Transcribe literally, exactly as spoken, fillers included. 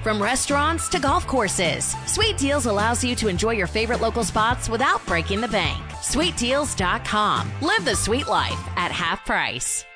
From restaurants to golf courses, Sweet Deals allows you to enjoy your favorite local spots without breaking the bank. sweet deals dot com. Live the sweet life at half price.